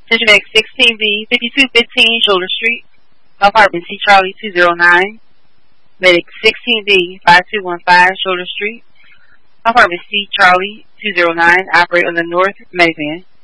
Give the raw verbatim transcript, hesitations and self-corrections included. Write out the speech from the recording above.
Attention X sixteen B, fifty-two fifteen Shoulder Street, apartment C Charlie two zero nine. Medic sixteen B, five two one five Shoulder Street, apartment C Charlie two zero nine. Operate on the North Mayfair.